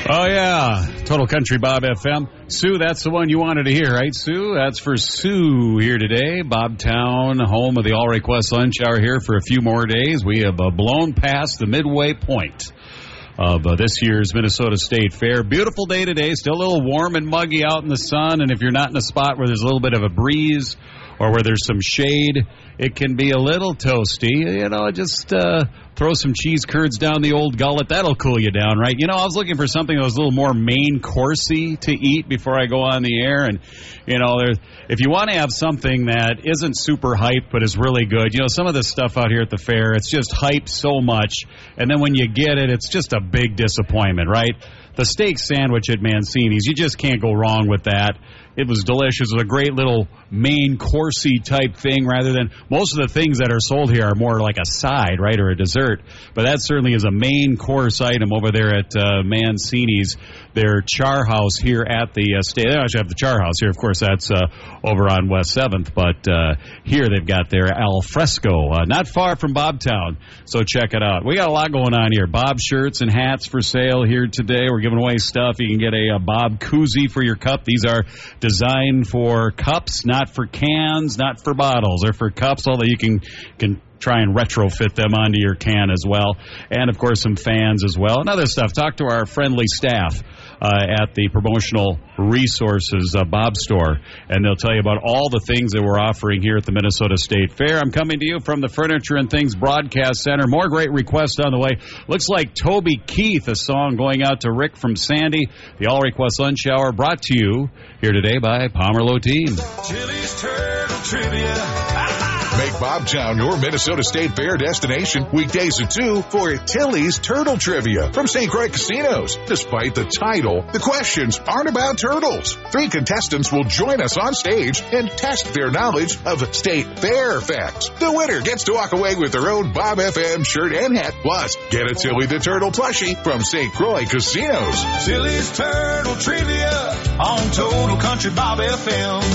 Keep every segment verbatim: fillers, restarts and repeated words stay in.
Oh, yeah. Total Country Bob F M. Sue, that's the one you wanted to hear, right, Sue? That's for Sue here today. Bobtown, home of the All Request Lunch Hour here for a few more days. We have uh, blown past the midway point of uh, this year's Minnesota State Fair. Beautiful day today. Still a little warm and muggy out in the sun. And if you're not in a spot where there's a little bit of a breeze or where there's some shade, it can be a little toasty. You know, just uh, throw some cheese curds down the old gullet. That'll cool you down, right? You know, I was looking for something that was a little more main coursey to eat before I go on the air. And, you know, there, if you want to have something that isn't super hyped but is really good, you know, some of this stuff out here at the fair, it's just hyped so much. And then when you get it, it's just a big disappointment, right? The steak sandwich at Mancini's, you just can't go wrong with that. It was delicious. It was a great little main coursey type thing rather than most of the things that are sold here are more like a side, right, or a dessert. But that certainly is a main course item over there at uh, Mancini's, their Char House here at the uh, state. They actually have the Char House here. Of course, that's uh, over on West seventh. But uh, here they've got their al fresco, uh, not far from Bobtown. So check it out. We got a lot going on here. Bob shirts and hats for sale here today. We're giving away stuff. You can get a, a Bob koozie for your cup. These are designed for cups, not for cans, not for bottles. They're for cups, although you can can try and retrofit them onto your can as well. And, of course, some fans as well and other stuff. Talk to our friendly staff uh, at the Promotional Resources uh, Bob store, and they'll tell you about all the things that we're offering here at the Minnesota State Fair. I'm coming to you from the Furniture and Things Broadcast Center. More great requests on the way. Looks like Toby Keith, a song going out to Rick from Sandy. The All Request Lunch Hour brought to you here today by Pomerleau Team. Chili's Turtle Trivia. Make Bobtown your Minnesota State Fair destination weekdays at two for Tilly's Turtle Trivia from Saint Croix Casinos. Despite the title, the questions aren't about turtles. Three contestants will join us on stage and test their knowledge of state fair facts. The winner gets to walk away with their own Bob F M shirt and hat. Plus, get a Tilly the Turtle plushie from Saint Croix Casinos. Tilly's Turtle Trivia on Total Country Bob F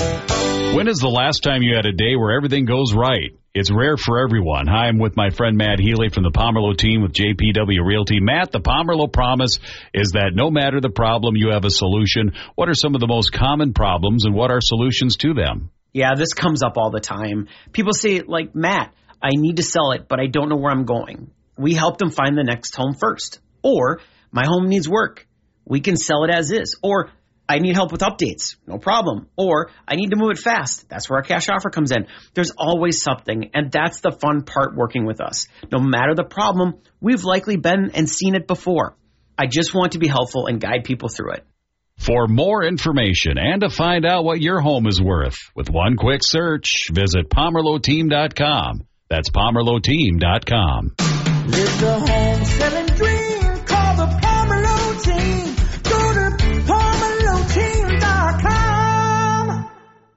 M. When is the last time you had a day where everything goes right? It's rare for everyone. Hi, I'm with my friend Matt Healy from the Pomerleau Team with J P W Realty. Matt, the Pomerleau promise is that no matter the problem, you have a solution. What are some of the most common problems and what are solutions to them? Yeah, this comes up all the time. People say, like, Matt, I need to sell it, but I don't know where I'm going. We help them find the next home first. Or, my home needs work. We can sell it as is. Or, I need help with updates. No problem. Or I need to move it fast. That's where our cash offer comes in. There's always something, and that's the fun part working with us. No matter the problem, we've likely been and seen it before. I just want to be helpful and guide people through it. For more information and to find out what your home is worth, with one quick search, visit Pomerleau Team dot com. That's Pomerleau Team dot com. Live the home selling dream. Call the Pomerleau Team. Go to Pomerleau Team dot com.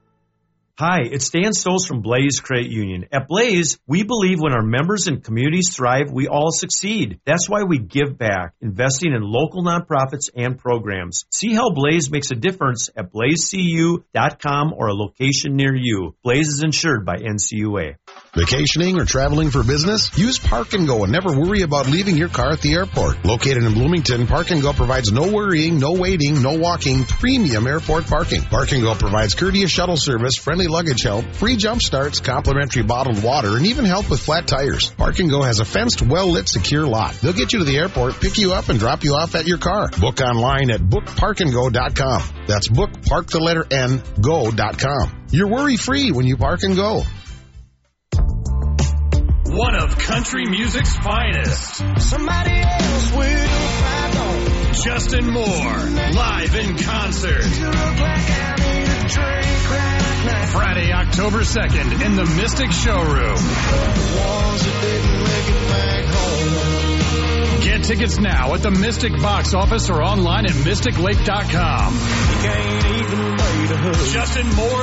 Hi, it's Dan Stoles from Blaze Credit Union. At Blaze, we believe when our members and communities thrive, we all succeed. That's why we give back, investing in local nonprofits and programs. See how Blaze makes a difference at blaze c u dot com or a location near you. Blaze is insured by N C U A. Vacationing or traveling for business? Use Park and Go and never worry about leaving your car at the airport. Located in Bloomington, Park and Go provides no worrying, no waiting, no walking, premium airport parking. Park and Go provides courteous shuttle service, friendly luggage help, free jump starts, complimentary bottled water, and even help with flat tires. Park and Go has a fenced, well-lit, secure lot. They'll get you to the airport, pick you up, and drop you off at your car. Book online at book park and go dot com. That's book, park the letter N, go dot com. You're worry-free when you Park and Go. One of country music's finest. Somebody else will find on. Justin Moore, live in concert. You look like I need a drink right now. Friday, October second in the Mystic Showroom. The ones that didn't make it back home. Get tickets now at the Mystic box office or online at mystic lake dot com. You can't even wait a hug. Justin Moore